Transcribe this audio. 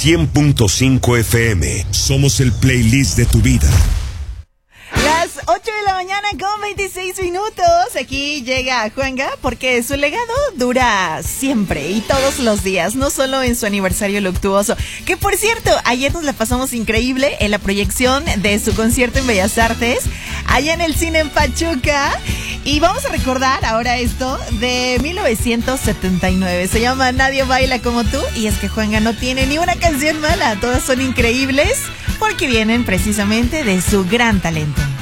100.5 FM. Somos el playlist de tu vida. Las 8 de la mañana con 26 minutos. Aquí llega Juanga porque su legado dura siempre y todos los días, no solo en su aniversario luctuoso. Que por cierto, ayer nos la pasamos increíble en la proyección de su concierto en Bellas Artes, allá en el cine en Pachuca. Y vamos a recordar ahora esto de 1979. Se llama Nadie Baila Como Tú. Y es que Juanga no tiene ni una canción mala. Todas son increíbles porque vienen precisamente de su gran talento.